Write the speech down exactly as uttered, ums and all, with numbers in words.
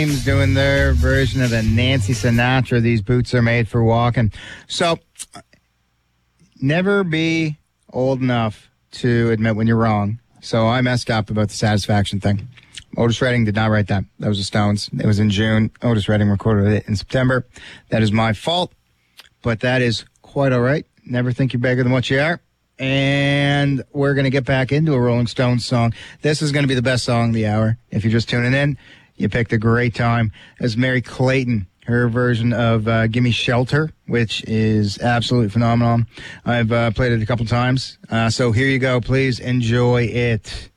Doing their version of the Nancy Sinatra, These Boots Are Made for Walking. So, never be old enough to admit when you're wrong. So I messed up about the satisfaction thing. Otis Redding did not write that. That was the Stones. It was in June. Otis Redding recorded it in September. That is my fault, but that is quite all right. Never think you're bigger than what you are. And we're going to get back into a Rolling Stones song. This is going to be the best song of the hour. If you're just tuning in, you picked a great time. As Mary Clayton, her version of uh, Gimme Shelter, which is absolutely phenomenal. I've uh, played it a couple times. Uh, so here you go. Please enjoy it.